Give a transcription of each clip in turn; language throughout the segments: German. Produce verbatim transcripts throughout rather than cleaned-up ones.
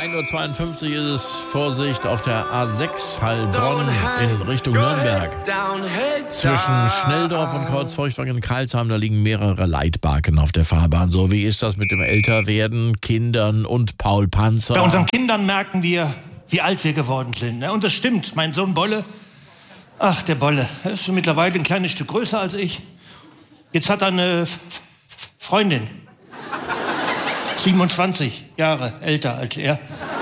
ein Uhr zweiundfünfzig ist es. Vorsicht auf der A sechs Heilbronn in Richtung Nürnberg. Zwischen Schnelldorf und Kreuzfeuchtwangen-Karlsheim, da liegen mehrere Leitbarken auf der Fahrbahn. So, wie ist das mit dem Älterwerden, Kindern und Paul Panzer? Bei unseren Kindern merken wir, wie alt wir geworden sind. Und das stimmt, mein Sohn Bolle, ach, der Bolle, er ist schon mittlerweile ein kleines Stück größer als ich. Jetzt hat er eine F- Freundin. siebenundzwanzig Jahre älter als er.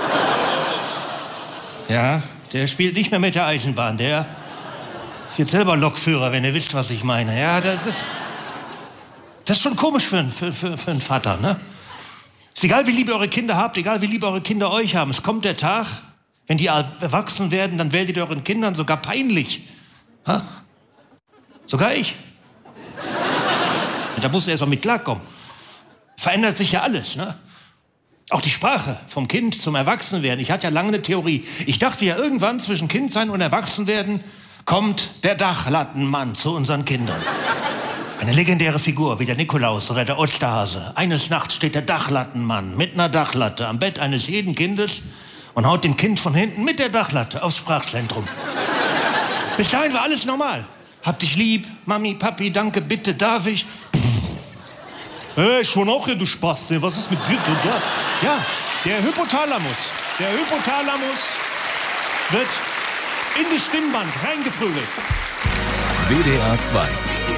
Ja, der spielt nicht mehr mit der Eisenbahn. Der ist jetzt selber Lokführer, wenn ihr wisst, was ich meine. Ja, das ist, das ist schon komisch für, für, für, für einen Vater, ne? Ist egal, wie lieb ihr eure Kinder habt, egal, wie lieb eure Kinder euch haben. Es kommt der Tag, wenn die erwachsen werden, dann werdet ihr euren Kindern sogar peinlich. Ha? Sogar ich. Und da musst du erst mal mit klarkommen. Verändert sich ja alles, ne? Auch die Sprache vom Kind zum Erwachsenwerden. Ich hatte ja lange eine Theorie. Ich dachte ja, irgendwann zwischen Kindsein und Erwachsenwerden kommt der Dachlattenmann zu unseren Kindern. Eine legendäre Figur wie der Nikolaus oder der Osterhase. Eines Nachts steht der Dachlattenmann mit einer Dachlatte am Bett eines jeden Kindes und haut dem Kind von hinten mit der Dachlatte aufs Sprachzentrum. Bis dahin war alles normal. Hab dich lieb, Mami, Papi, danke, bitte, darf ich? Hey, schon auch hier, du Spaß, ne? Was ist mit dir? Ja, der Hypothalamus, der Hypothalamus wird in das Stimmband reingeprügelt. W D R zwei